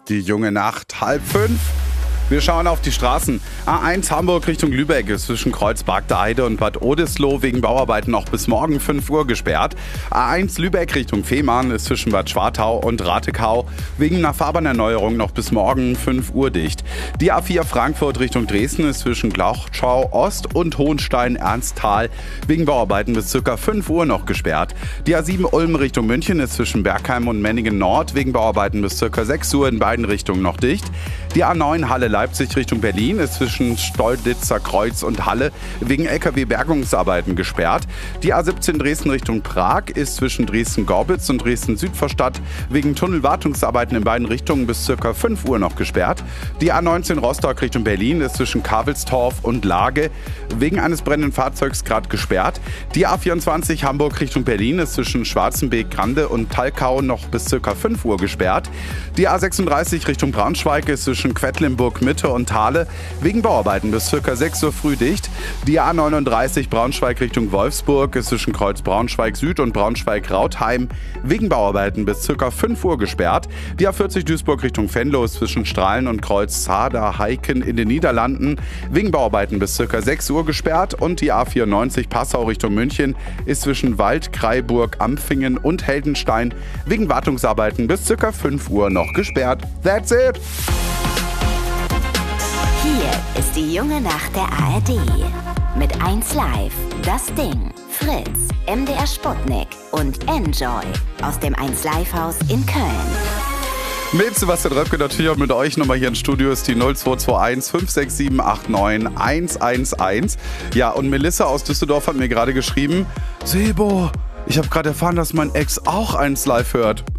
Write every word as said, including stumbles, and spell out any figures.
Die junge Nacht, halb fünf. Wir schauen auf die Straßen. A eins Hamburg Richtung Lübeck ist zwischen Kreuzberg Heide und Bad Oldesloe wegen Bauarbeiten noch bis morgen fünf Uhr gesperrt. A eins Lübeck Richtung Fehmarn ist zwischen Bad Schwartau und Ratekau wegen einer Fahrbahnerneuerung noch bis morgen fünf Uhr dicht. Die A vier Frankfurt Richtung Dresden ist zwischen Glauchau Ost und Hohenstein-Ernsthal wegen Bauarbeiten bis ca. fünf Uhr noch gesperrt. Die A sieben Ulm Richtung München ist zwischen Bergheim und Menningen Nord wegen Bauarbeiten bis ca. sechs Uhr in beiden Richtungen noch dicht. Die A neun Halle Leipzig Richtung Berlin ist zwischen Stolditzer Kreuz und Halle wegen L K W-Bergungsarbeiten gesperrt. Die A siebzehn Dresden Richtung Prag ist zwischen Dresden-Gorbitz und Dresden-Südvorstadt wegen Tunnelwartungsarbeiten in beiden Richtungen bis ca. fünf Uhr noch gesperrt. Die A neunzehn Rostock Richtung Berlin ist zwischen Kavelstorf und Lage wegen eines brennenden Fahrzeugs gerade gesperrt. Die A vierundzwanzig Hamburg Richtung Berlin ist zwischen Schwarzenbeek-Grande und Talkau noch bis ca. fünf Uhr gesperrt. Die A sechsunddreißig Richtung Braunschweig ist zwischen Quedlinburg Mitte und Thale wegen Bauarbeiten bis ca. sechs Uhr früh dicht. Die A neununddreißig Braunschweig Richtung Wolfsburg ist zwischen Kreuz Braunschweig Süd und Braunschweig Rautheim wegen Bauarbeiten bis ca. fünf Uhr gesperrt. Die A vierzig Duisburg Richtung Venlo ist zwischen Strahlen und Kreuz Zader-Heiken in den Niederlanden wegen Bauarbeiten bis ca. sechs Uhr gesperrt. Und die A vierundneunzig Passau Richtung München ist zwischen Wald, Kreiburg, Ampfingen und Heldenstein wegen Wartungsarbeiten bis ca. fünf Uhr noch gesperrt. That's it! Hier ist die junge Nacht der A R D. Mit eins Live, Das Ding, Fritz, M D R Sputnik und Enjoy aus dem eins Live Haus in Köln. Mit Sebastian Röpke natürlich auch mit euch nochmal hier im Studio ist die null zwei zwei eins fünf sechs sieben acht neun eins eins eins. Ja, und Melissa aus Düsseldorf hat mir gerade geschrieben, Sebo, ich habe gerade erfahren, dass mein Ex auch eins Live hört.